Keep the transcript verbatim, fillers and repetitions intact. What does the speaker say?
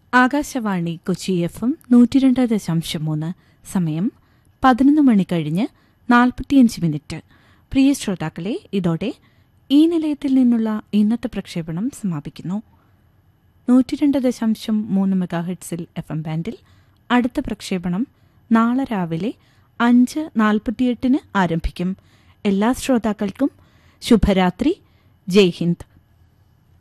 Akashvani Kochi F M നൂറ്റി രണ്ട് ദശാംശം മൂന്ന്. സമയം പതിനൊന്ന് മണി കഴിഞ്ഞ് നാൽപ്പത്തിയഞ്ച് മിനിറ്റ്. പ്രിയ ശ്രോതാക്കളെ, ഇതോടെ ഈ നിലയത്തിൽ നിന്നുള്ള ഇന്നത്തെ പ്രക്ഷേപണം സമാപിക്കുന്നു. നൂറ്റി രണ്ട് ദശാംശം മൂന്ന് മെഗാഹെഡ്സിൽ എഫ് എം ബാൻഡിൽ അടുത്ത പ്രക്ഷേപണം നാളെ രാവിലെ അഞ്ച് നാൽപ്പത്തിയെട്ടിന് ആരംഭിക്കും. എല്ലാ ശ്രോതാക്കൾക്കും ശുഭരാത്രി. ജയ് ഹിന്ദ്.